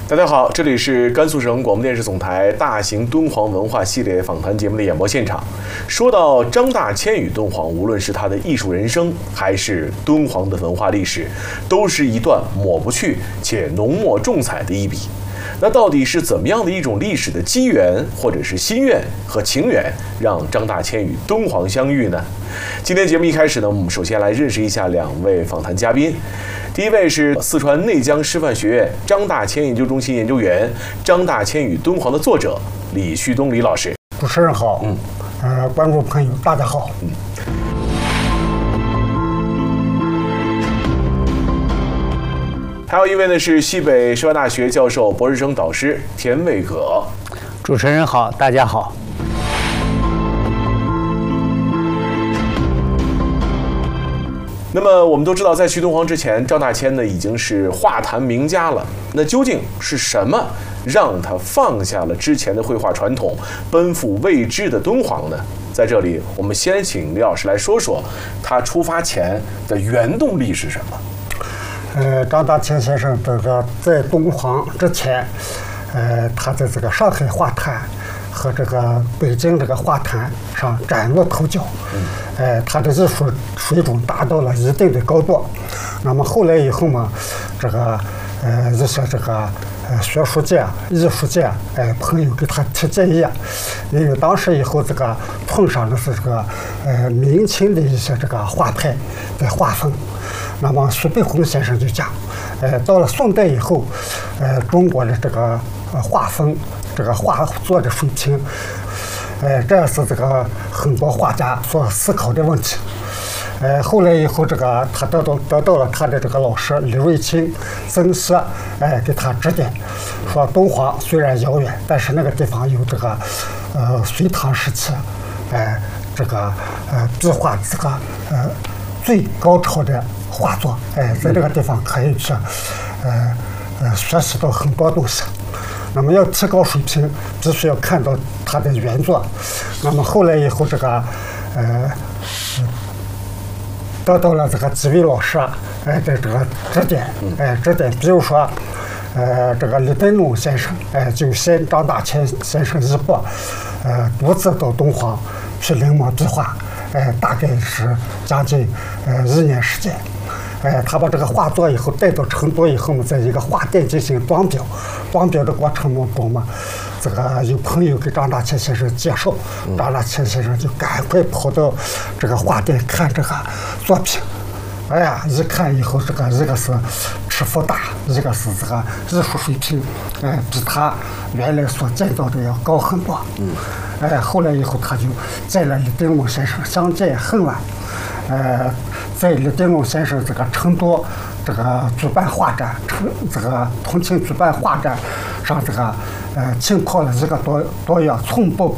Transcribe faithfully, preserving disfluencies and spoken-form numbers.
大家好，这里是甘肃省广播电视总台大型敦煌文化系列访谈节目的演播现场。说到张大千与敦煌，无论是他的艺术人生，还是敦煌的文化历史，都是一段抹不去且浓墨重彩的一笔。那到底是怎么样的一种历史的机缘，或者是心愿和情缘，让张大千与敦煌相遇呢？今天节目一开始呢，我们首先来认识一下两位访谈嘉宾。第一位是四川内江师范学院张大千研究中心研究员、张大千与敦煌的作者李旭东李老师。 主持人好，嗯，呃，观众朋友大家好，嗯。 还有一位呢是西北师范大学教授、博士生导师田卫葛。 主持人好，大家好。 那么我们都知道，在去敦煌之前，张大千呢已经是画坛名家了。那究竟是什么让他放下了之前的绘画传统，奔赴未知的敦煌呢？在这里，我们先请李老师来说说他出发前的原动力是什么。 呃，张大千先生这个在敦煌之前，呃，他在这个上海画坛和这个北京这个画坛上崭露头角，呃，他的艺术水准达到了一定的高度。那么后来以后嘛，这个呃一些这个呃学术界、艺术界呃朋友给他提建议，因为当时以后这个碰上的是这个呃明清的一些这个画派的画风。那么徐悲鸿先生就讲，呃，到了宋代以后，呃，中国的这个呃画风，这个画作的水平，呃，这是这个很多画家所思考的问题。呃，后来以后，这个他得到得到了他的这个老师李瑞清曾皙，哎，给他指点，说敦煌虽然遥远，但是那个地方有这个，呃，隋唐时期，哎，这个呃壁画这个呃最高超的画作，哎，在这个地方可以去，呃呃学习到很多东西。那么要提高水平，必须要看到他的原作。那么后来以后，这个呃得到了这个几位老师哎的这个指点，哎指点，比如说呃这个李登龙先生，哎就先张大千先生一步，呃独自到敦煌去临摹壁画，哎大概是将近呃一年时间。哎，他把这个画作以后带到成都以后嘛，在一个画店进行装裱，装裱的过程中嘛，这个有朋友给张大千先生介绍，张大千先生就赶快跑到这个画店看这个作品。哎呀，一看以后，这个一个是尺幅大，一个是这个艺术水平，哎，比他原来所见到的要高很多。嗯，哎，后来以后他就见了李登龙先生，相见恨晚。呃，在李登龙先生这个成都这个举办画展，成这个同庆举办画展上，这个呃浸泡了一个多多月，从不